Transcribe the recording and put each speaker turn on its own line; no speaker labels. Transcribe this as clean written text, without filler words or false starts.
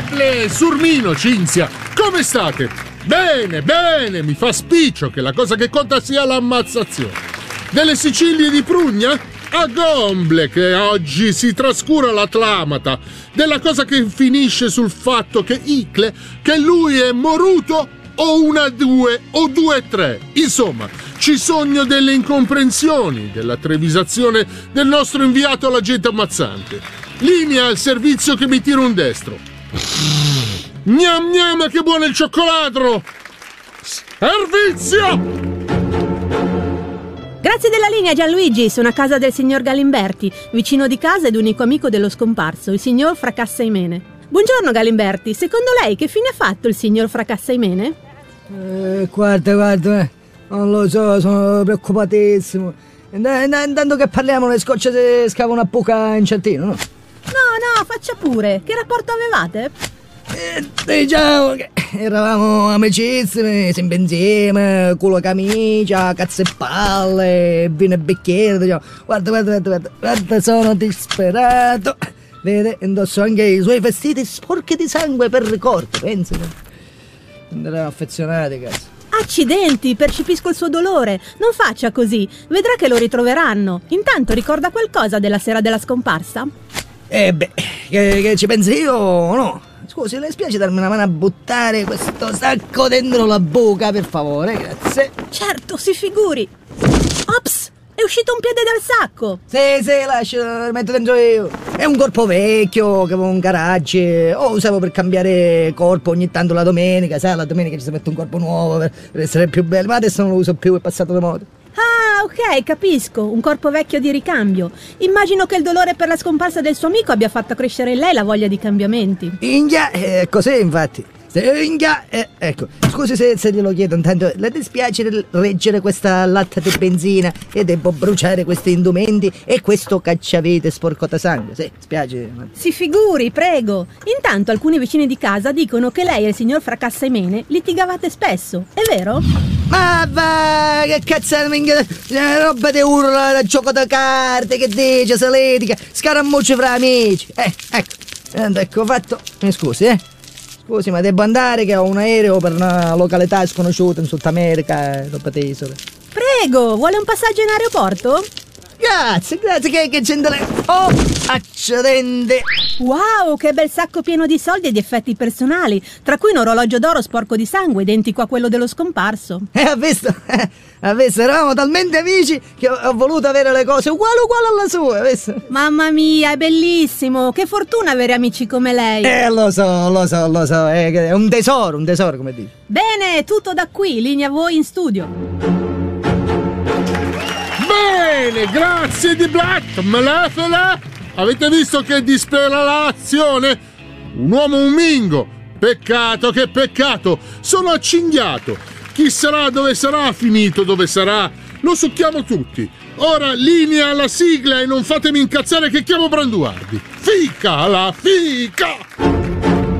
Eble, Surmino, Cinzia, come state? Bene, bene, mi fa spiccio che la cosa che conta sia l'ammazzazione. Delle Sicilie di Prugna? A Gomble che oggi si trascura la clamata della cosa che finisce sul fatto che Icle, che lui è moruto o 1-2 o 2-3. Insomma, ci sono delle incomprensioni della trevisazione del nostro inviato all'agente ammazzante. Linea al servizio che mi tira un destro. Gnam gnam, che buono il cioccolato! Servizio!
Grazie della linea, Gianluigi. Sono a casa del signor Galimberti, vicino di casa ed unico amico dello scomparso, il signor Fracassaimene. Buongiorno Galimberti, secondo lei che fine ha fatto il signor Fracassaimene?
Guarda, non lo so, sono preoccupatissimo. Intanto che parliamo le scocce si scava una buca in centino, no?
No, faccia pure. Che rapporto avevate?
Diciamo che eravamo amicissimi, sempre insieme, culo camicia, cazzo e palle, vino e bicchiere, diciamo. Guarda, sono disperato. Vede, indosso anche i suoi vestiti sporchi di sangue per ricordo, pensa. Andremo affezionati, cazzo.
Accidenti, percepisco il suo dolore. Non faccia così, vedrà che lo ritroveranno. Intanto ricorda qualcosa della sera della scomparsa?
Che ci pensi io o no? Scusi, le spiace darmi una mano a buttare questo sacco dentro la buca, per favore, grazie.
Certo, si figuri. Ops, è uscito un piede dal sacco.
Sì, lascia, lo metto dentro io. È un corpo vecchio che avevo un garage. Usavo per cambiare corpo ogni tanto la domenica. Sai, la domenica ci si mette un corpo nuovo per essere più bello. Ma adesso non lo uso più, è passato di moda.
Ah, ok, capisco. Un corpo vecchio di ricambio. Immagino che il dolore per la scomparsa del suo amico abbia fatto crescere in lei la voglia di cambiamenti.
Inghia, è così infatti. Ecco, scusi se glielo chiedo, intanto le dispiace reggere questa latta di benzina e devo bruciare questi indumenti e questo cacciavite sporco da sangue, sì, spiace.
Si figuri, prego. Intanto alcuni vicini di casa dicono che lei e il signor Fracassaimene litigavate spesso, è vero?
Ma va, che cazzo roba di urla, da gioco da carte, che dice, se litiga, scaramucci fra amici, ecco fatto, mi scusi, Scusi, ma devo andare che ho un aereo per una località sconosciuta in Sud America, dopo te isole.
Prego, vuole un passaggio in aeroporto?
Grazie, che c'entra. Oh, accidente!
Wow, che bel sacco pieno di soldi e di effetti personali, tra cui un orologio d'oro sporco di sangue, identico a quello dello scomparso.
Ha visto, eravamo talmente amici che ho voluto avere le cose uguali alla sua, ha visto?
Mamma mia, è bellissimo, che fortuna avere amici come lei.
Lo so, è un tesoro, come dici.
Bene, tutto da qui, linea a voi in studio.
Bene, grazie di Black, Malefela! Avete visto che disperalazione? Un uomo un mingo! Peccato, che peccato! Sono accinghiato! Chi sarà, dove sarà, finito dove sarà? Lo succhiamo tutti! Ora linea alla sigla e non fatemi incazzare che chiamo Branduardi! Fica, la fica!